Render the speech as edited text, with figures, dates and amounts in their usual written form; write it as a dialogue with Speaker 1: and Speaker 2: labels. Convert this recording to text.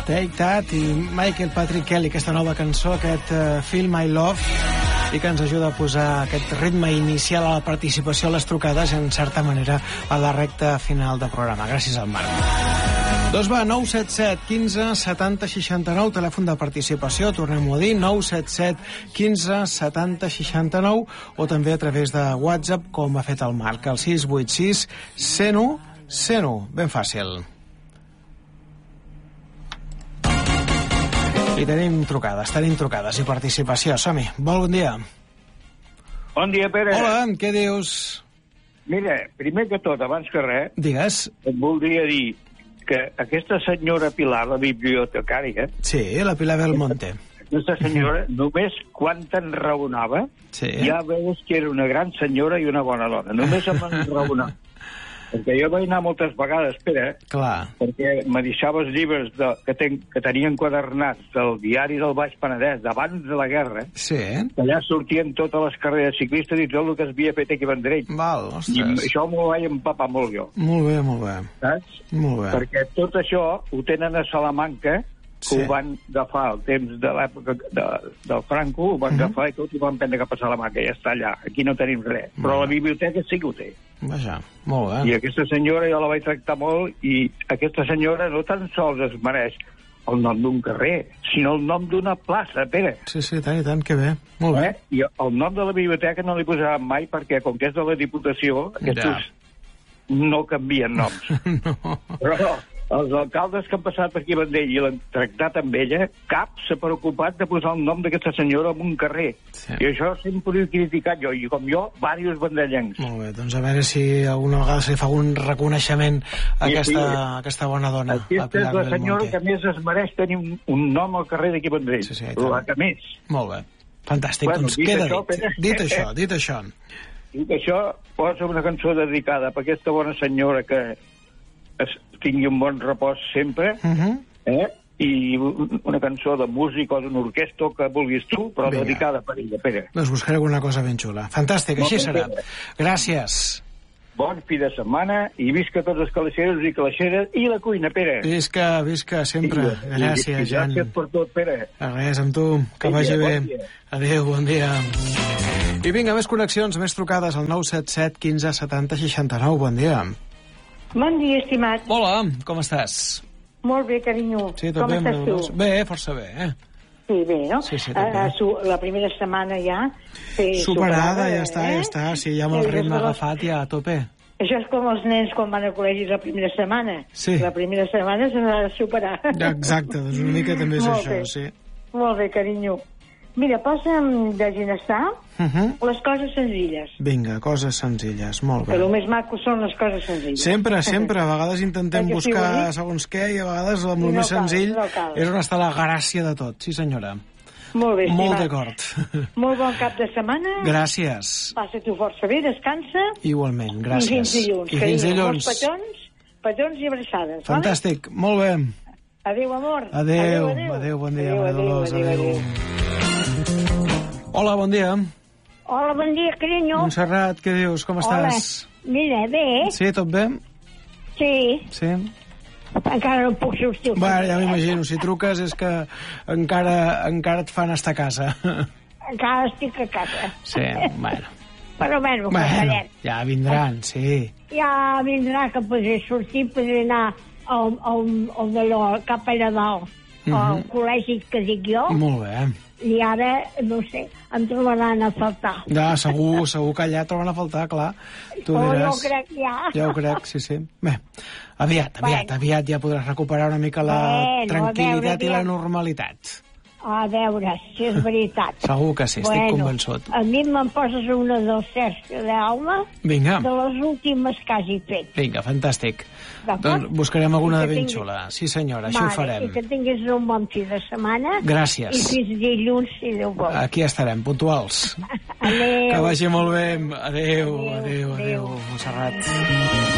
Speaker 1: Take That i Michael Patrick Kelly, aquesta nova cançó, aquest Feel My Love, i que ens ajuda a posar aquest ritme inicial a la participació a les trucades, en certa manera, a la recta final del programa. Gràcies al Marc. Doncs va, 977 15 70 69, telèfon de participació, tornem-ho a dir, 977 15 70 69, o també a través de WhatsApp, com ha fet el Marc, el 686 101 101, ben fàcil. I tenim trucades i participació. Som-hi. Bon dia.
Speaker 2: Bon dia, Pere.
Speaker 1: Hola, què dius?
Speaker 2: Mira, primer que tot, abans que res,
Speaker 1: Digues.
Speaker 2: et voldria dir que aquesta senyora Pilar, la bibliotecària...
Speaker 1: Sí, la Pilar Belmonte.
Speaker 2: Aquesta senyora, només quan t'enraonava,
Speaker 1: sí,
Speaker 2: ja veus que era una gran senyora i una bona dona. Només em enraonava. Perquè jo vaig anar moltes vegades, Pere,
Speaker 1: clar,
Speaker 2: perquè me deixava els llibres que tenien quadernats del diari del Baix Penedès d'abans de la guerra,
Speaker 1: sí,
Speaker 2: que allà sortien totes les carreres ciclistes i tot el que es havia fet aquí a Vendrell.
Speaker 1: val,
Speaker 2: I
Speaker 1: ostres.
Speaker 2: això m'ho vaig empapar molt jo.
Speaker 1: Molt bé.
Speaker 2: Saps?
Speaker 1: Molt bé.
Speaker 2: Perquè tot això ho tenen a Salamanca, que
Speaker 1: Sí.
Speaker 2: ho van agafar al temps de l'època del Franco, ho van agafar i tot, i ho van prendre cap a Salamanca, ja està allà. Aquí no tenim res. Però la biblioteca sí que ho té.
Speaker 1: Vaja, molt bé.
Speaker 2: I aquesta senyora jo la vaig tractar molt, i aquesta senyora no tan sols es mereix el nom d'un carrer, sinó el nom d'una plaça, Pere.
Speaker 1: Sí, tant i tant, que bé. Molt bé.
Speaker 2: I el nom de la biblioteca no li posaran mai, perquè com que és de la Diputació, aquests no canvien noms.
Speaker 1: No.
Speaker 2: Però els alcaldes que han passat per aquí a Vendrell i l'han tractat amb ella, cap s'ha preocupat de posar el nom d'aquesta senyora en un carrer.
Speaker 1: Sí.
Speaker 2: I això sempre ho he criticat jo, i com jo, diversos vendellencs.
Speaker 1: Molt bé, doncs a veure si alguna vegada se li fa un reconeixement a aquesta bona dona.
Speaker 2: Aquesta és la senyora que més es mereix tenir un nom al carrer d'aquí a Vendrell.
Speaker 1: Sí,
Speaker 2: la que més.
Speaker 1: Molt bé. Fantàstic,
Speaker 2: Bueno,
Speaker 1: doncs
Speaker 2: dit
Speaker 1: queda
Speaker 2: això,
Speaker 1: dit això.
Speaker 2: Dit això, posa una cançó dedicada per aquesta bona senyora que tingui un bon repòs sempre, i una cançó de música o d'una orquestra que vulguis tu, però
Speaker 1: vinga,
Speaker 2: dedicada per ella, Pere.
Speaker 1: Doncs buscaré alguna cosa ben xula. Fantàstic, així serà. Gràcies.
Speaker 2: Bon fi de setmana i visca tots els calaixeros i calaixeres i la cuina, Pere.
Speaker 1: Visca sempre. Gràcies, Jan.
Speaker 2: Gràcies per tot, Pere.
Speaker 1: Res, amb tu. Que vagi bé. Adéu, bon dia. I vinga, més connexions, més trucades al 977 15 70 69. Bon dia.
Speaker 3: Bon dia, estimat.
Speaker 1: Hola, com estàs?
Speaker 3: Molt bé, carinyo.
Speaker 1: Sí, tot
Speaker 3: com
Speaker 1: bé,
Speaker 3: estàs tu?
Speaker 1: Bé, força bé,
Speaker 3: Sí, bé, no?
Speaker 1: Sí, tot bé.
Speaker 3: La primera setmana ja...
Speaker 1: Superada, ja està. Sí, ja amb el ritme agafat, ja a tope.
Speaker 3: Això és com els nens quan van a col·legi la primera setmana.
Speaker 1: Sí.
Speaker 3: La primera setmana se n'ha de superar.
Speaker 1: Exacte, doncs una mica també és això, sí.
Speaker 3: Molt bé, carinyo. Mira, posa'm de ginestar les coses senzilles.
Speaker 1: Vinga, coses senzilles, molt bé.
Speaker 3: Que el més maco són les coses senzilles.
Speaker 1: Sempre, a vegades intentem buscar segons què, i a vegades el més senzill és on està la gràcia de tot. Sí, senyora.
Speaker 3: Molt bé, estimat.
Speaker 1: Molt d'acord.
Speaker 3: Molt bon cap de setmana.
Speaker 1: Gràcies.
Speaker 3: Passa-t'ho força bé, descansa.
Speaker 1: Igualment, gràcies.
Speaker 3: I fins dilluns.
Speaker 1: I fins dilluns.
Speaker 3: Petons i abraçades.
Speaker 1: Fantàstic, molt bé.
Speaker 3: Adéu, amor.
Speaker 1: Adéu, bon dia, Maria Dolors. Adéu. Hola, bon dia.
Speaker 4: Hola, bon dia, carinyo.
Speaker 1: Montserrat, què dius? Com estàs?
Speaker 4: Mira, bé.
Speaker 1: Sí, tot bé?
Speaker 4: Sí.
Speaker 1: Sí.
Speaker 4: Encara no puc sortir.
Speaker 1: Bueno, ja m'imagino, si truques és que encara et fan estar a casa.
Speaker 4: Encara estic a casa.
Speaker 1: Sí, bueno.
Speaker 4: Però bueno,
Speaker 1: ja vindran, sí.
Speaker 4: Ja vindrà que podré sortir, podré anar cap allà dalt, al col·legi que dic jo.
Speaker 1: Molt bé.
Speaker 4: I ara, no sé, em trobaran a faltar.
Speaker 1: Ja, segur que allà troben a faltar, clar. Tu diràs...
Speaker 4: jo crec ja.
Speaker 1: Ja ho crec, sí. Bé, aviat ja podràs recuperar una mica la tranquil·litat i la normalitat.
Speaker 4: A veure, si és veritat.
Speaker 1: Segur que sí, estic convençut.
Speaker 4: A mi me'n poses una del Sergio d'Alma, de les últimes que hagi fet.
Speaker 1: Vinga, fantàstic. Doncs buscarem alguna de ben xula. Sí, senyora, això ho farem.
Speaker 4: I que tinguis un bon fi de setmana.
Speaker 1: Gràcies.
Speaker 4: I fins dilluns, si Déu vol.
Speaker 1: Aquí estarem, puntuals.
Speaker 4: Adéu.
Speaker 1: Que vagi molt bé. Adéu, Montserrat.